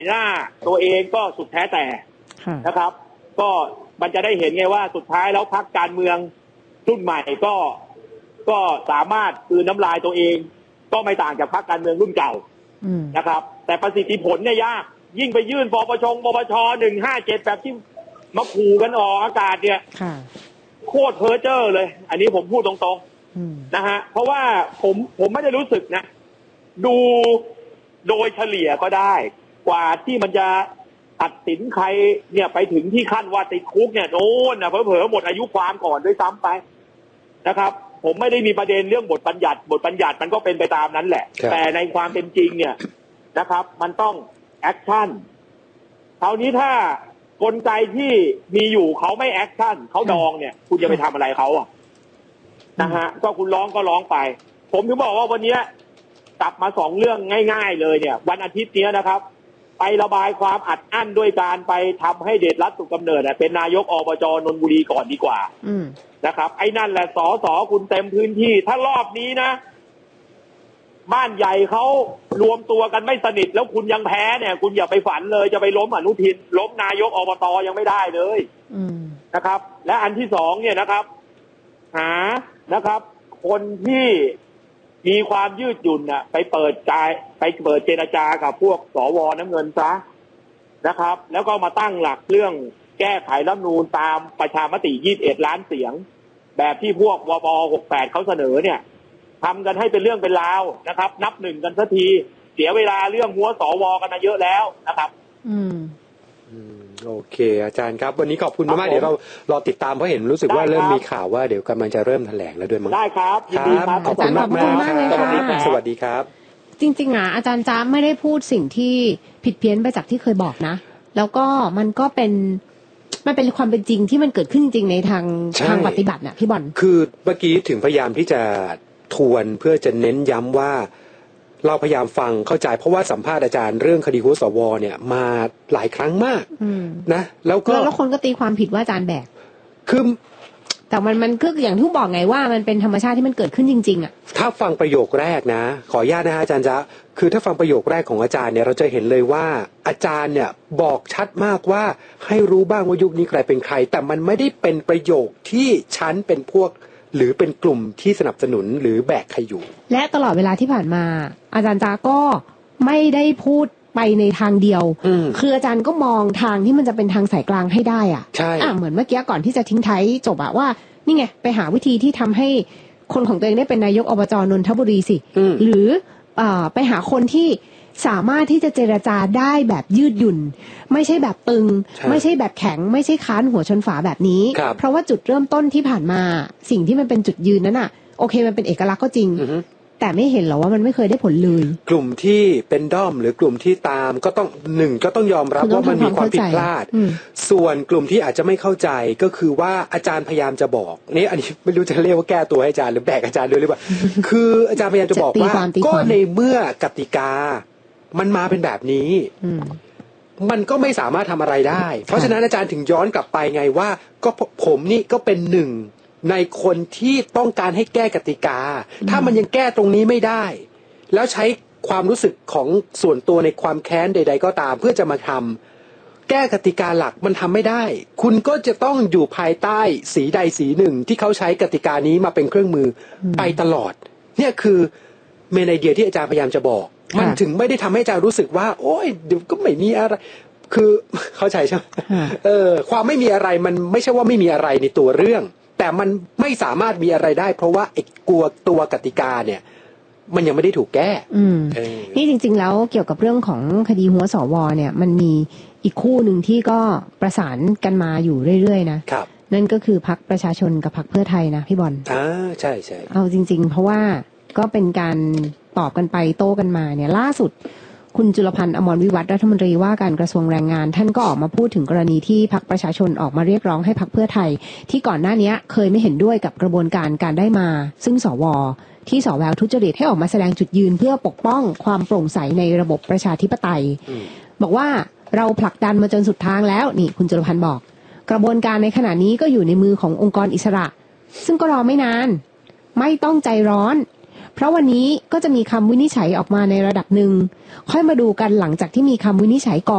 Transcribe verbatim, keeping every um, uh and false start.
หน้าตัวเองก็สุดแท้แต่นะครับ ก็มันจะได้เห็นไงว่าสุดท้ายแล้วพรรคการเมืองรุ่นใหม่ก็ก็สามารถคืนน้ำลายตัวเองก็ไม่ต่างจากพรรคการเมืองรุ่นเก่านะครับแต่ประสิทธิผลเนี่ยยากยิ่งไปยื่นปปชปปชหนึ่งห้าเจ็ดแบบที่มาขู่กันออกอากาศเนี่ยโคตรเพ้อเจ้อเลยอันนี้ผมพูดตรงๆนะฮะเพราะว่าผมผมไม่ได้รู้สึกนะดูโดยเฉลี่ยก็ได้กว่าที่มันจะตัดสินใครเนี่ยไปถึงที่ขั้นว่าติดคุกเนี่ยโน่นนะเผลอๆหมดอายุความก่อนด้วยซ้ำไปนะครับผมไม่ได้มีประเด็นเรื่องบทบัญญัติบทบัญญัติมันก็เป็นไปตามนั้นแหละแต่ในความเป็นจริงเนี่ยนะครับมันต้องแอคชั่นคราวนี้ถ้ากลไกที่มีอยู่เขาไม่แอคชั่นเขาดองเนี่ยคุณจะไปทำอะไรเขาอ่ะนะฮะก็คุณร้องก็ร้องไปผมถึงบอกว่าวันนี้กลับมาสองเรื่องง่ายๆเลยเนี่ยวันอาทิตย์นี้นะครับไประบายความอัดอั้นด้วยการไปทำให้เดชรัตน์สุขกำเนิดเป็นนายกอบจนนทบุรีก่อนดีกว่านะครับไอ้นั่นแหละสอสอคุณเต็มพื้นที่ถ้ารอบนี้นะบ้านใหญ่เขารวมตัวกันไม่สนิทแล้วคุณยังแพ้เนี่ยคุณอย่าไปฝันเลยจะไปล้มอนุทินล้มนายกอบตยังไม่ได้เลยนะครับและอันที่สองเนี่ยนะครับหานะครับคนที่มีความยืดหยุ่นน่ะไปเปิดใจไปเปิดเจรจากับพวกสวน้ำเงินซะนะครับแล้วก็มาตั้งหลักเรื่องแก้ไขรัฐธรรมนูญตามประชามติยี่สิบเอ็ดล้านเสียงแบบที่พวกวบหกสิบแปดเขาเสนอเนี่ยทำกันให้เป็นเรื่องเป็นราวนะครับนับหนึ่งกันสักทีเสียเวลาเรื่องหัวสวกันมาเยอะแล้วนะครับอืมโอเคอาจารย์ครับวันนี้ขอบคุณมากๆเดี๋ยวเรารอติดตามเพราะเห็นรู้สึกว่าเริ่มมีข่าวว่าเดี๋ยวกำลังจะเริ่มแถลงแล้วด้วยมั้งได้ครับยินดีครับขอบคุณมากมากสวัสดีครับจริงๆอ่ะอาจารย์จ๊าไม่ได้พูดสิ่งที่ผิดเพี้ยนไปจากที่เคยบอกนะแล้วก็มันก็เป็นมันเป็นความเป็นจริงที่มันเกิดขึ้นจริงในทางทางปฏิบัติน่ะพี่บอลคือเมื่อกี้ถึงพยายามที่จะทวนเพื่อจะเน้นย้ำว่าเราพยายามฟังเข้าใจเพราะว่าสัมภาษณ์อาจารย์เรื่องคดีหัวสวเนี่ยมาหลายครั้งมากนะแล้วก็แล้วคนก็ตีความผิดว่าอาจารย์แบกคือแต่มันมันคืออย่างที่บอกไงว่ามันเป็นธรรมชาติที่มันเกิดขึ้นจริงๆอ่ะถ้าฟังประโยคแรกนะขออนุญาตนะฮะอาจารย์จ๊ะคือถ้าฟังประโยคแรกของอาจารย์เนี่ยเราจะเห็นเลยว่าอาจารย์เนี่ยบอกชัดมากว่าให้รู้บ้างว่ายุคนี้ใครเป็นใครแต่มันไม่ได้เป็นประโยคที่ฉันเป็นพวกหรือเป็นกลุ่มที่สนับสนุนหรือแบกใครอยู่และตลอดเวลาที่ผ่านมาอาจารย์จ๊ะก็ไม่ได้พูดไปในทางเดียวคืออาจารย์ก็มองทางที่มันจะเป็นทางสายกลางให้ได้อ่ะใช่อ่ะเหมือนเมื่อกี้ก่อนที่จะทิ้งท้ายจบอะว่านี่ไงไปหาวิธีที่ทำให้คนของตัวเองได้เป็นนายกอบจนนทบุรีสิหรืออ่าไปหาคนที่สามารถที่จะเจรจาได้แบบยืดหยุ่นไม่ใช่แบบตึงไม่ใช่แบบแข็งไม่ใช่ค้านหัวชนฝาแบบนี้เพราะว่าจุดเริ่มต้นที่ผ่านมาสิ่งที่มันเป็นจุดยืนนั้นอ่ะโอเคมันเป็นเอกลักษณ์ก็จริงแต่ไม่เห็นหรอว่ามันไม่เคยได้ผลเลยกลุ่มที่เป็นด้อมหรือกลุ่มที่ตามก็ต้องหนึ่งก็ต้องยอมรับว่ามันมีความผิดพลาดส่วนกลุ่มที่อาจจะไม่เข้าใจก็คือว่าอาจารย์พยายามจะบอกนี่อันนี้ไม่รู้จะเรียกว่าแก้ตัวให้อาจารย์หรือแบกอาจารย์ด้วยหรือเปล่าคืออาจารย์พยายามจะบอกว่าก็ในเมื่อกติกามันมาเป็นแบบนี้มันก็ไม่สามารถทำอะไรได้เพราะฉะนั้นอาจารย์ถึงย้อนกลับไปไงว่าก็ผมนี่ก็เป็นหนึ่งในคนที่ต้องการให้แก้กติกาถ้ามันยังแก้ตรงนี้ไม่ได้แล้วใช้ความรู้สึกของส่วนตัวในความแค้นใดๆก็ตามเพื่อจะมาทำแก้กติกาหลักมันทำไม่ได้คุณก็จะต้องอยู่ภายใต้สีใดสีหนึ่งที่เขาใช้กติกานี้มาเป็นเครื่องมือไปตลอดเนี่ยคือเมนไอเดียที่อาจารย์พยายามจะบอกมันถึงไม่ได้ทำให้อาจารย์รู้สึกว่าโอ๊ยเดี๋ยวก็ไม่มีอะไรคือเข้าใจใช่ไหมเออความไม่มีอะไรมันไม่ใช่ว่าไม่มีอะไรในตัวเรื่องแต่มันไม่สามารถมีอะไรได้เพราะว่าไอ้กลัวตัวกติกาเนี่ยมันยังไม่ได้ถูกแก้นี่จริงๆแล้วเกี่ยวกับเรื่องของคดีหัวสวเนี่ยมันมีอีกคู่หนึ่งที่ก็ประสานกันมาอยู่เรื่อยๆนะครับนั่นก็คือพรรคประชาชนกับพรรคเพื่อไทยนะพี่บอลอ่าใช่ใช่เอาจริงๆเพราะว่าก็เป็นการตอบกันไปโต้กันมาเนี่ยล่าสุดคุณจุลพันธ์อมรวิวัฒน์รัฐมนตรีว่าการกระทรวงแรงงานท่านก็ออกมาพูดถึงกรณีที่พรรคประชาชนออกมาเรียกร้องให้พรรคเพื่อไทยที่ก่อนหน้านี้เคยไม่เห็นด้วยกับกระบวนการการได้มาซึ่งสวที่สวทุจริตให้ออกมาแสดงจุดยืนเพื่อปกป้องความโปร่งใสในระบบประชาธิปไตยบอกว่าเราผลักดันมาจนสุดทางแล้วนี่คุณจุลพันธ์บอกกระบวนการในขณะนี้ก็อยู่ในมือขององค์กรอิสระซึ่งก็รอไม่นานไม่ต้องใจร้อนเพราะวันนี้ก็จะมีคำวินิจฉัยออกมาในระดับหนึ่งค่อยมาดูกันหลังจากที่มีคำวินิจฉัยก่อน